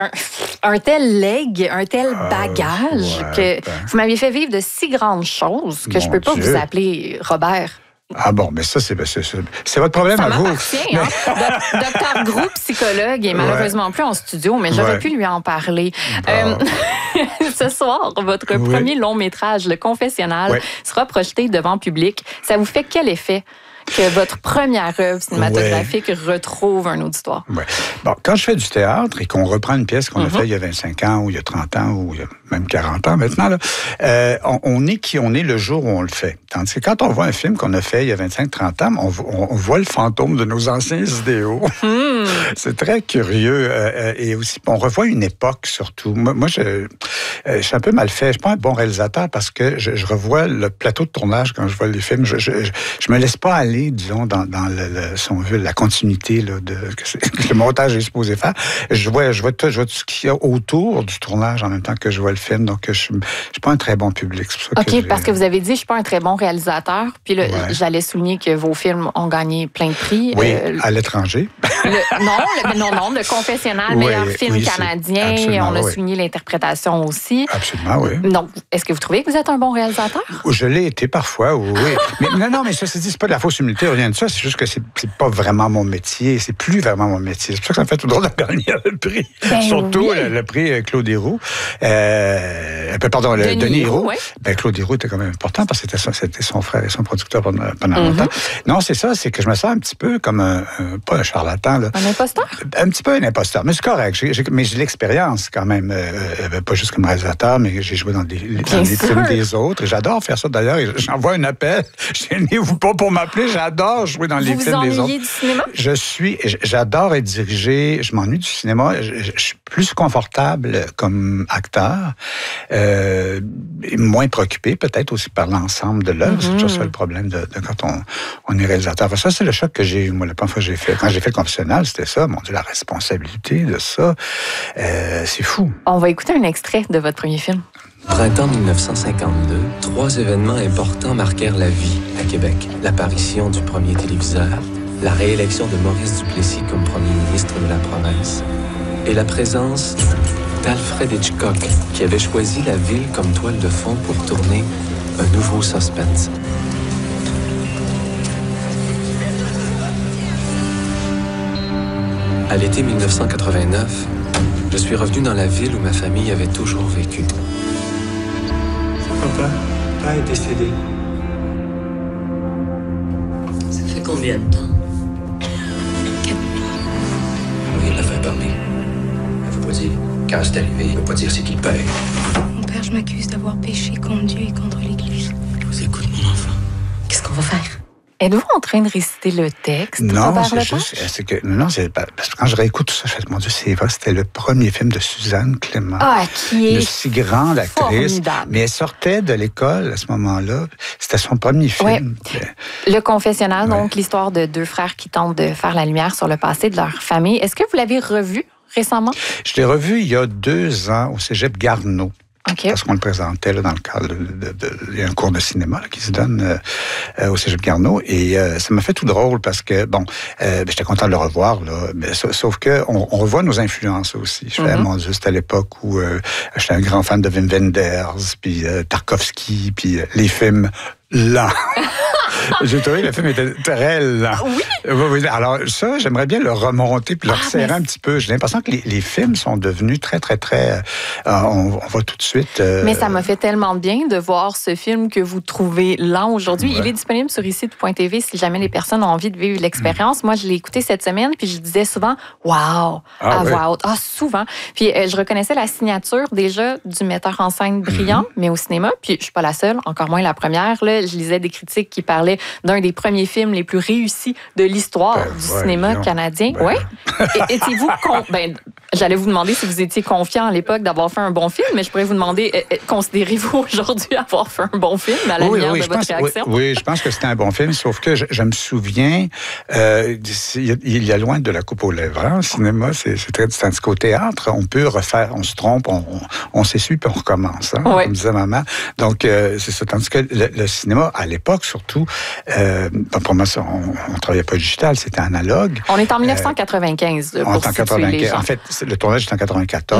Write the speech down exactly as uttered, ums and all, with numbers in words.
un, un tel leg, un tel bagage euh, que ouais, ben. vous m'aviez fait vivre de si grandes choses que Mon je peux pas Dieu. vous appeler Robert. Ah bon, mais ça, c'est, c'est, c'est votre problème Ça à vous. m'appartient, hein? Do- Docteur Gros, psychologue, est malheureusement ouais. plus en studio, mais j'aurais ouais. pu lui en parler. Bon. Euh, ce soir, votre oui. premier long métrage, Le Confessionnal, oui. sera projeté devant public. Ça vous fait quel effet que votre première œuvre cinématographique ouais. retrouve un auditoire? Oui. Bon, quand je fais du théâtre et qu'on reprend une pièce qu'on mm-hmm. a faite il y a vingt-cinq ans ou il y a trente ans ou il y a même quarante ans maintenant, là, euh, on, on est qui on est le jour où on le fait. Tandis que quand on voit un film qu'on a fait il y a vingt-cinq trente ans, on, on, on voit le fantôme de nos anciens idéaux. Mm. C'est très curieux. Euh, et aussi, on revoit une époque surtout. Moi, moi je, euh, je suis un peu mal fait. Je suis pas un bon réalisateur parce que je, je revois le plateau de tournage quand je vois les films. Je, je, je, je me laisse pas aller, disons, dans, dans le, le, si on veut, la continuité là, de, que, que le montage est supposé faire. Je vois, je vois, tout, je vois tout ce qu'il y a autour du tournage en même temps que je vois le film. Donc, je ne suis pas un très bon public. C'est pour ça OK, que parce que vous avez dit, je ne suis pas un très bon réalisateur. Puis là, ouais. j'allais souligner que vos films ont gagné plein de prix. Oui, euh, à l'étranger. Le, non, le, non, non, le Confessionnal, oui, meilleur film oui, canadien. On a oui. souligné l'interprétation aussi. Absolument, oui. Donc, est-ce que vous trouvez que vous êtes un bon réalisateur? Je l'ai été parfois, oui. mais, non, non, mais ça se dit, c'est pas de la fausse humilité, rien de ça. C'est juste que c'est, c'est pas vraiment mon métier. C'est plus vraiment mon métier. C'est pour ça que ça me fait tout drôle de gagner le prix. Ben Surtout oui. le, le prix Claude Héroux. Euh, pardon, le Denis, Denis Héroux. Oui. Ben, Claude Héroux était quand même important parce que c'était, son, c'était son frère et son producteur pendant, pendant mm-hmm. longtemps. Non, c'est ça, c'est que je me sens un petit peu comme un, un pas un charlatan. Là. Un imposteur? Un petit peu un imposteur. Mais c'est correct. J'ai, j'ai, mais j'ai de l'expérience quand même. Euh, pas juste comme réalisateur, mais j'ai joué dans des, dans des films des autres. Et j'adore faire ça d'ailleurs. Et j'envoie un appel. Gênez-vous pas pour m'appeler. J'adore jouer dans vous les vous films des autres. Du cinéma? Je suis, j'adore être dirigé. Je m'ennuie du cinéma. Je, je suis plus confortable comme acteur, euh, moins préoccupé peut-être aussi par l'ensemble de l'œuvre. Mm-hmm. C'est toujours ça le problème de, de quand on, on est réalisateur. Enfin, ça, c'est le choc que j'ai eu. Moi, la première fois que j'ai fait, quand j'ai fait le Confessionnal, c'était ça. Mon Dieu, la responsabilité de ça, euh, c'est fou. On va écouter un extrait de votre premier film. Printemps dix-neuf cent cinquante-deux, trois événements importants marquèrent la vie à Québec. L'apparition du premier téléviseur, la réélection de Maurice Duplessis comme premier ministre de la province et la présence d'Alfred Hitchcock, qui avait choisi la ville comme toile de fond pour tourner un nouveau suspense. À l'été dix-neuf cent quatre-vingt-neuf, je suis revenu dans la ville où ma famille avait toujours vécu. Papa, papa est décédé. Ça fait combien de temps? Oui, il l'a fait parler. Il ne faut pas dire quand c'est arrivé, il ne peut pas dire c'est qui le père. Mon père, je m'accuse d'avoir péché contre Dieu et contre l'Église. Je vous écoute, mon enfant. Qu'est-ce qu'on va faire? Êtes-vous en train de réciter le texte? Non, c'est juste, c'est que, non, c'est parce que quand je réécoute tout ça, je fais, mon Dieu, c'est vrai, c'était le premier film de Suzanne Clément. Ah, qui est une si grande actrice. Formidable. Mais elle sortait de l'école à ce moment-là. C'était son premier film. Ouais. Le Confessionnal, ouais. donc l'histoire de deux frères qui tentent de faire la lumière sur le passé de leur famille. Est-ce que vous l'avez revu récemment? Je l'ai revu il y a deux ans au Cégep Garneau. Okay. Parce qu'on le présentait là, dans le cadre de, de, de, il y a un cours de cinéma là, qui se donne euh, au Cégep Garneau. Et euh, ça m'a fait tout drôle parce que, bon, euh, j'étais content de le revoir, là, mais, sauf que on, on revoit nos influences aussi. Je fais, mm-hmm. mon Dieu, c'était à l'époque où euh, j'étais un grand fan de Wim Wenders, puis euh, Tarkovsky, puis euh, les films lents. J'ai trouvé que le film était très lent. Oui. Alors ça, j'aimerais bien le remonter puis le ah, resserrer mais... un petit peu. J'ai l'impression que les, les films sont devenus très, très, très... Euh, on, on va tout de suite... Euh... Mais ça m'a fait tellement de bien de voir ce film que vous trouvez lent aujourd'hui. Ouais. Il est disponible sur ici point t v si jamais les personnes ont envie de vivre l'expérience. Mmh. Moi, je l'ai écouté cette semaine puis je disais souvent « Wow! » ah, à voix haute. Ah, souvent. Puis euh, je reconnaissais la signature déjà du metteur en scène brillant, mmh. mais au cinéma. Puis je suis pas la seule, encore moins la première. Là, je lisais des critiques qui parlaient d'un des premiers films les plus réussis de l'histoire ben, du ouais, cinéma non. canadien. Ben. Oui. Étiez-vous con... ben, j'allais vous demander si vous étiez confiant à l'époque d'avoir fait un bon film, mais je pourrais vous demander, euh, considérez-vous aujourd'hui avoir fait un bon film à la oui, lumière oui, de je votre pense, réaction? Oui, oui, je pense que c'était un bon film, sauf que je, je me souviens, euh, il y a loin de la coupe aux lèvres. Hein, au cinéma, c'est, c'est très tandis qu'au théâtre, on peut refaire, on se trompe, on, on, on s'essuie puis on recommence, hein, oui. comme disait maman. Donc, euh, c'est ça. Tandis que le, le cinéma, à l'époque surtout, Euh, pour moi, ça, on ne travaillait pas digital, c'était analogue. On est en dix-neuf cent quatre-vingt-quinze, euh, pour en, situer les gens. En fait, le tournage est en quatre-vingt-quatorze.